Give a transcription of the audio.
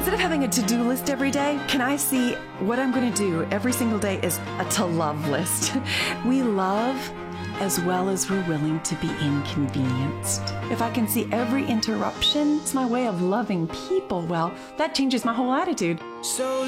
Instead of having a to-do list every day, can I see what I'm going to do every single day is a to-love list? We love as well as we're willing to be inconvenienced. If I can see every interruption, it's my way of loving people, well, that changes my whole attitude. So